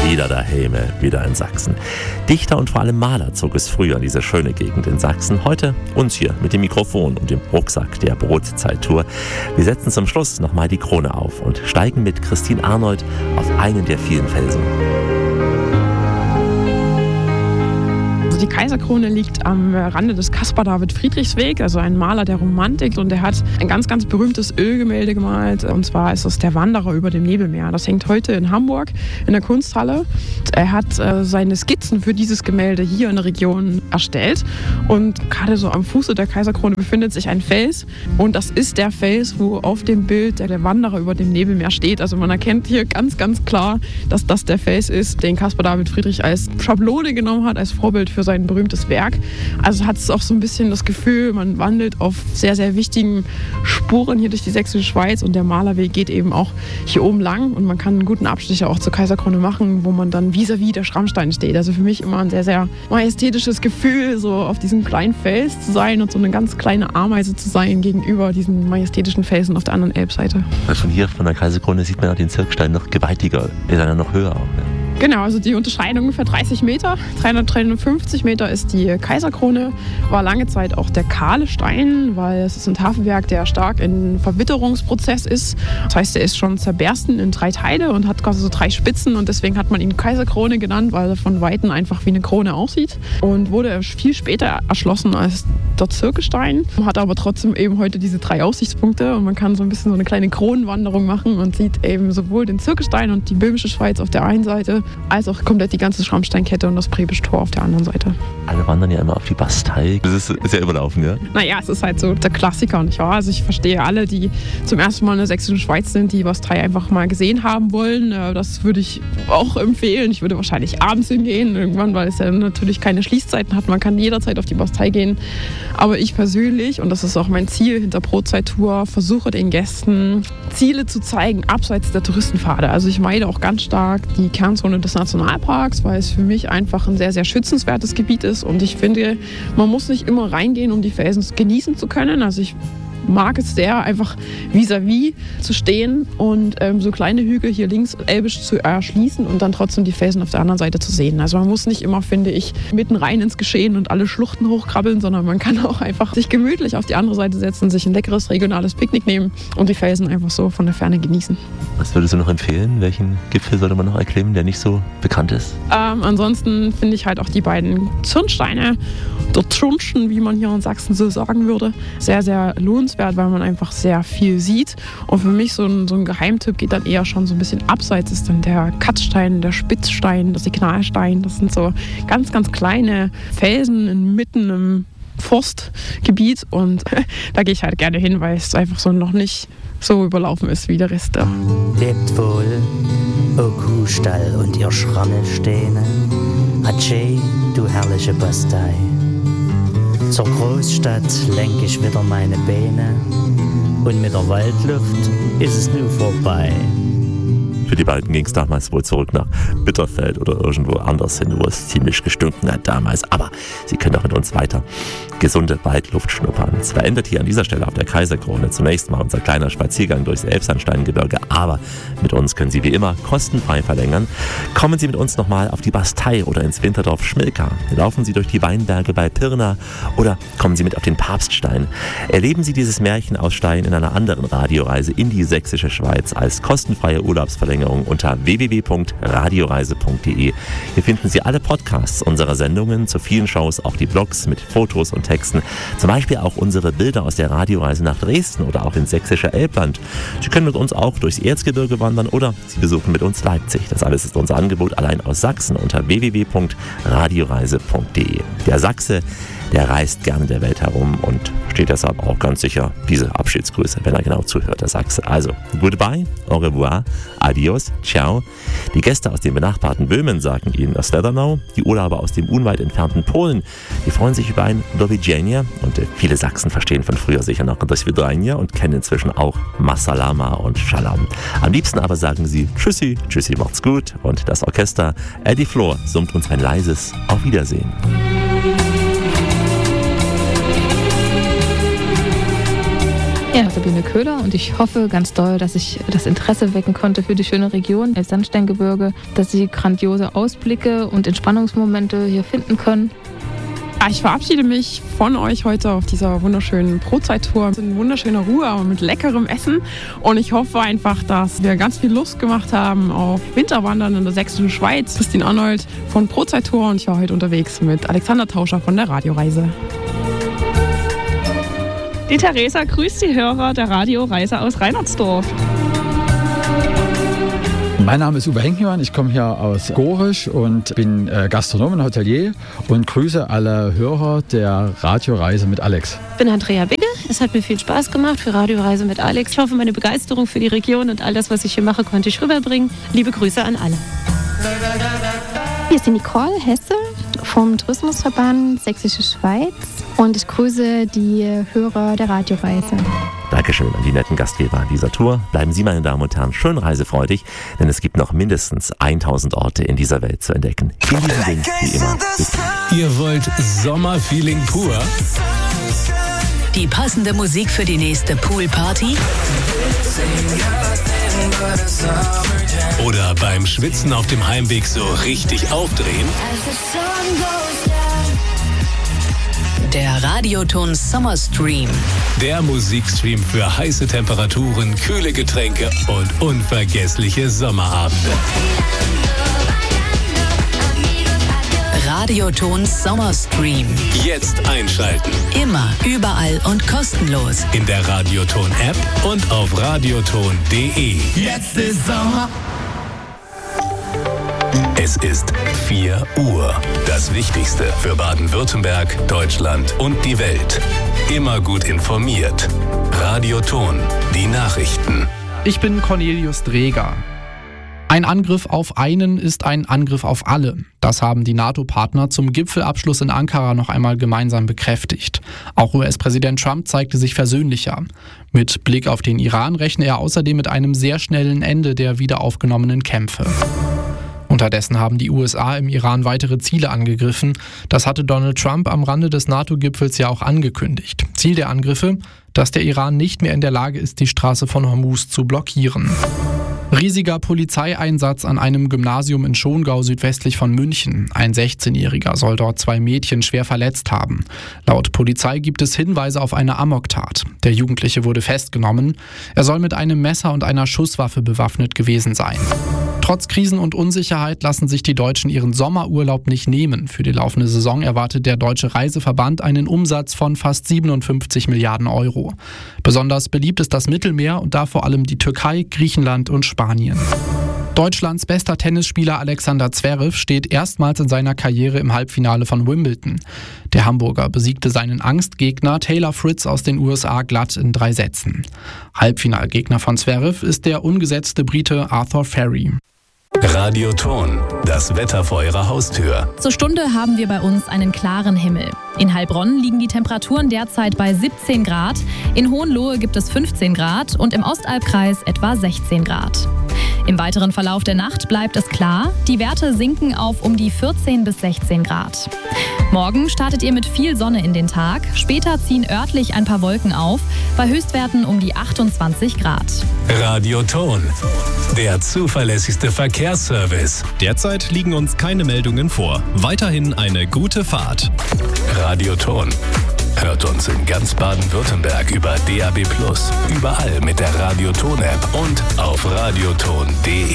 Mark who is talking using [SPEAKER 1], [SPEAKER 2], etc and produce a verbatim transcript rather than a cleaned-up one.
[SPEAKER 1] wieder daheim, wieder in Sachsen. Dichter und vor allem Maler zog es früher in diese schöne Gegend in Sachsen. Heute uns hier mit dem Mikrofon und dem Rucksack der Brotzeit-Tour. Wir setzen zum Schluss nochmal die Krone auf und steigen mit Christine Arnold auf einen der vielen Felsen.
[SPEAKER 2] Also die Kaiserkrone liegt am Rande des Caspar-David-Friedrichs-Weg, also ein Maler der Romantik, und er hat ein ganz, ganz berühmtes Ölgemälde gemalt, und zwar ist es Der Wanderer über dem Nebelmeer. Das hängt heute in Hamburg in der Kunsthalle. Er hat äh, seine Skizzen für dieses Gemälde hier in der Region erstellt, und gerade so am Fuße der Kaiserkrone befindet sich ein Fels, und das ist der Fels, wo auf dem Bild der, der Wanderer über dem Nebelmeer steht. Also man erkennt hier ganz, ganz klar, dass das der Fels ist, den Caspar-David-Friedrich als Schablone genommen hat, als Vorbild für sein berühmtes Werk. Also hat es auch so ein bisschen das Gefühl, man wandelt auf sehr, sehr wichtigen Spuren hier durch die sächsische Schweiz, und der Malerweg geht eben auch hier oben lang, und man kann einen guten Abstecher auch zur Kaiserkrone machen, wo man dann vis-à-vis der Schrammsteine steht. Also für mich immer ein sehr, sehr majestätisches Gefühl, so auf diesem kleinen Fels zu sein und so eine ganz kleine Ameise zu sein gegenüber diesen majestätischen Felsen auf der anderen Elbseite.
[SPEAKER 1] Von hier, von der Kaiserkrone, sieht man auch den Zirkstein noch gewaltiger, ist er noch höher auch. Ja.
[SPEAKER 2] Genau, also die Unterscheidung ungefähr dreißig Meter. dreihundert, dreihundertfünfzig Meter ist die Kaiserkrone. War lange Zeit auch der kahle Stein, weil es ist ein Tafelwerk, der stark in Verwitterungsprozess ist. Das heißt, er ist schon zerbersten in drei Teile und hat quasi so drei Spitzen, und deswegen hat man ihn Kaiserkrone genannt, weil er von Weitem einfach wie eine Krone aussieht. Und wurde viel später erschlossen als der Zirkelstein, hat aber trotzdem eben heute diese drei Aussichtspunkte, und man kann so ein bisschen so eine kleine Kronenwanderung machen und sieht eben sowohl den Zirkelstein und die Böhmische Schweiz auf der einen Seite, als auch komplett die ganze Schrammsteinkette und das Prebisch Tor auf der anderen Seite.
[SPEAKER 1] Alle wandern ja immer auf die Bastei. Das ist, ist ja überlaufen, ja?
[SPEAKER 2] Naja, es ist halt so der Klassiker, nicht wahr? Also ich verstehe alle, die zum ersten Mal in der sächsischen Schweiz sind, die Bastei einfach mal gesehen haben wollen. Das würde ich auch empfehlen. Ich würde wahrscheinlich abends hingehen irgendwann, weil es ja natürlich keine Schließzeiten hat. Man kann jederzeit auf die Bastei gehen. Aber ich persönlich, und das ist auch mein Ziel hinter Brotzeit-Tour, versuche den Gästen Ziele zu zeigen, abseits der Touristenpfade. Also ich meide auch ganz stark die Kernzone des Nationalparks, weil es für mich einfach ein sehr, sehr schützenswertes Gebiet ist, und ich finde, man muss nicht immer reingehen, um die Felsen genießen zu können. Also ich mag es sehr, einfach vis-à-vis zu stehen und ähm, so kleine Hügel hier links elbisch zu erschließen und dann trotzdem die Felsen auf der anderen Seite zu sehen. Also man muss nicht immer, finde ich, mitten rein ins Geschehen und alle Schluchten hochkrabbeln, sondern man kann auch einfach sich gemütlich auf die andere Seite setzen, sich ein leckeres regionales Picknick nehmen und die Felsen einfach so von der Ferne genießen.
[SPEAKER 1] Was würdest du noch empfehlen? Welchen Gipfel sollte man noch erklimmen, der nicht so bekannt ist?
[SPEAKER 2] Ähm, ansonsten finde ich halt auch die beiden Zürnsteine, der Zürnchen, wie man hier in Sachsen so sagen würde, sehr, sehr lohnenswert, weil man einfach sehr viel sieht. Und für mich so ein, so ein Geheimtipp geht dann eher schon so ein bisschen abseits, ist dann der Katzstein, der Spitzstein, der Signalstein. Das sind so ganz, ganz kleine Felsen inmitten im Forstgebiet, und da gehe ich halt gerne hin, weil es einfach so noch nicht so überlaufen ist wie der Rest.
[SPEAKER 3] Lebt wohl, o Kuhstall und ihr Schrammelsteine, Adieu, du herrliche Bastei. Zur Großstadt lenk ich wieder meine Beine, und mit der Waldluft ist es nun vorbei.
[SPEAKER 1] Für die beiden ging es damals wohl zurück nach Bitterfeld oder irgendwo anders hin, wo es ziemlich gestunken hat damals. Aber sie können auch mit uns weiter gesunde Waldluft schnuppern. Es verändert hier an dieser Stelle auf der Kaiserkrone zunächst mal unser kleiner Spaziergang durchs Elbsandsteingebirge, aber mit uns können Sie wie immer kostenfrei verlängern. Kommen Sie mit uns nochmal auf die Bastei oder ins Winterdorf Schmilka. Laufen Sie durch die Weinberge bei Pirna oder kommen Sie mit auf den Papststein. Erleben Sie dieses Märchen aus Stein in einer anderen Radioreise in die sächsische Schweiz als kostenfreie Urlaubsverlängerung unter w w w punkt radioreise punkt d e. Hier finden Sie alle Podcasts unserer Sendungen, zu vielen Shows auch die Blogs mit Fotos und Texten, zum Beispiel auch unsere Bilder aus der Radioreise nach Dresden oder auch ins sächsische Elbland. Sie können mit uns auch durchs Erzgebirge wandern oder Sie besuchen mit uns Leipzig. Das alles ist unser Angebot allein aus Sachsen unter w w w punkt radioreise punkt d e. Der Sachse, der reist gerne der Welt herum und versteht deshalb auch ganz sicher diese Abschiedsgrüße, wenn er genau zuhört, der Sachse. Also, goodbye, au revoir, adios, ciao. Die Gäste aus dem benachbarten Böhmen sagen Ihnen das Leathernow, die Urlauber aus dem unweit entfernten Polen, die freuen sich über ein Do widzenia, und äh, viele Sachsen verstehen von früher sicher noch das Swidania und kennen inzwischen auch Masalama und Shalom. Am liebsten aber sagen sie Tschüssi, Tschüssi, macht's gut, und das Orchester Eddie Floor summt uns ein leises Auf Wiedersehen.
[SPEAKER 4] Ja, Sabine Köhler, und ich hoffe ganz doll, dass ich das Interesse wecken konnte für die schöne Region Elbsandsteingebirge, dass Sie grandiose Ausblicke und Entspannungsmomente hier finden können.
[SPEAKER 2] Ich verabschiede mich von euch heute auf dieser wunderschönen Brotzeit-Tour. In wunderschöner Ruhe, aber mit leckerem Essen. Und ich hoffe einfach, dass wir ganz viel Lust gemacht haben auf Winterwandern in der sächsischen Schweiz. Christine Arnold von Brotzeit-Tour und ich war heute unterwegs mit Alexander Tauscher von der Radioreise.
[SPEAKER 5] Die Theresa grüßt die Hörer der Radioreise aus Reinertsdorf.
[SPEAKER 6] Mein Name ist Uwe Henkmann, ich komme hier aus Gorisch und bin äh, Gastronom und Hotelier und grüße alle Hörer der Radioreise mit Alex.
[SPEAKER 7] Ich bin Andrea Bigge, es hat mir viel Spaß gemacht für Radioreise mit Alex. Ich hoffe, meine Begeisterung für die Region und all das, was ich hier mache, konnte ich rüberbringen. Liebe Grüße an alle.
[SPEAKER 8] Hier ist die Nicole Hesse vom Tourismusverband Sächsische Schweiz und ich grüße die Hörer der Radioreise.
[SPEAKER 1] Dankeschön an die netten Gastgeber an dieser Tour. Bleiben Sie, meine Damen und Herren, schön reisefreudig, denn es gibt noch mindestens tausend Orte in dieser Welt zu entdecken. In diesem Ding, wie immer.
[SPEAKER 9] Ihr wollt Sommerfeeling pur?
[SPEAKER 10] Die passende Musik für die nächste Poolparty?
[SPEAKER 9] Oder beim Schwitzen auf dem Heimweg so richtig aufdrehen?
[SPEAKER 10] Der Radioton Summer Stream.
[SPEAKER 9] Der Musikstream für heiße Temperaturen, kühle Getränke und unvergessliche Sommerabende.
[SPEAKER 10] Radioton Summer Stream.
[SPEAKER 9] Jetzt einschalten.
[SPEAKER 10] Immer, überall und kostenlos.
[SPEAKER 9] In der Radioton-App und auf radioton punkt de.
[SPEAKER 11] Jetzt ist Sommer.
[SPEAKER 9] Es ist vier Uhr. Das Wichtigste für Baden-Württemberg, Deutschland und die Welt. Immer gut informiert. Radioton, die Nachrichten.
[SPEAKER 12] Ich bin Cornelius Dreger. Ein Angriff auf einen ist ein Angriff auf alle. Das haben die NATO-Partner zum Gipfelabschluss in Ankara noch einmal gemeinsam bekräftigt. Auch U S-Präsident Trump zeigte sich versöhnlicher. Mit Blick auf den Iran rechne er außerdem mit einem sehr schnellen Ende der wiederaufgenommenen Kämpfe. Unterdessen haben die U S A im Iran weitere Ziele angegriffen. Das hatte Donald Trump am Rande des NATO-Gipfels ja auch angekündigt. Ziel der Angriffe, dass der Iran nicht mehr in der Lage ist, die Straße von Hormuz zu blockieren. Riesiger Polizeieinsatz an einem Gymnasium in Schongau südwestlich von München. Ein sechzehnjähriger soll dort zwei Mädchen schwer verletzt haben. Laut Polizei gibt es Hinweise auf eine Amoktat. Der Jugendliche wurde festgenommen. Er soll mit einem Messer und einer Schusswaffe bewaffnet gewesen sein. Trotz Krisen und Unsicherheit lassen sich die Deutschen ihren Sommerurlaub nicht nehmen. Für die laufende Saison erwartet der Deutsche Reiseverband einen Umsatz von fast siebenundfünfzig Milliarden Euro. Besonders beliebt ist das Mittelmeer und da vor allem die Türkei, Griechenland und Spanien. Deutschlands bester Tennisspieler Alexander Zverev steht erstmals in seiner Karriere im Halbfinale von Wimbledon. Der Hamburger besiegte seinen Angstgegner Taylor Fritz aus den U S A glatt in drei Sätzen. Halbfinalgegner von Zverev ist der ungesetzte Brite Arthur Ferry.
[SPEAKER 9] Radioton, das Wetter vor Ihrer Haustür.
[SPEAKER 13] Zur Stunde haben wir bei uns einen klaren Himmel. In Heilbronn liegen die Temperaturen derzeit bei siebzehn Grad, in Hohenlohe gibt es fünfzehn Grad und im Ostalbkreis etwa sechzehn Grad. Im weiteren Verlauf der Nacht bleibt es klar, die Werte sinken auf um die vierzehn bis sechzehn Grad. Morgen startet ihr mit viel Sonne in den Tag, später ziehen örtlich ein paar Wolken auf, bei Höchstwerten um die achtundzwanzig Grad.
[SPEAKER 9] Radioton, der zuverlässigste Verkehrsservice.
[SPEAKER 14] Derzeit liegen uns keine Meldungen vor. Weiterhin eine gute Fahrt.
[SPEAKER 9] Radioton. Hört uns in ganz Baden-Württemberg über D A B plus, überall mit der Radioton-App und auf radioton punkt de.